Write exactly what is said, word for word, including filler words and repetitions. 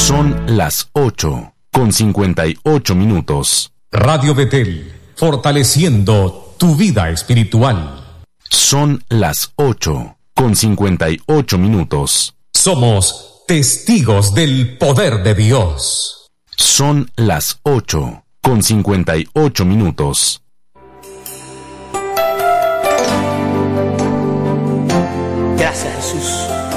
Son las ocho, con cincuenta y ocho minutos. Radio Betel, fortaleciendo tu vida espiritual. Son las ocho, con cincuenta y ocho minutos. Somos testigos del poder de Dios. Son las ocho, con cincuenta y ocho minutos. Gracias, Jesús.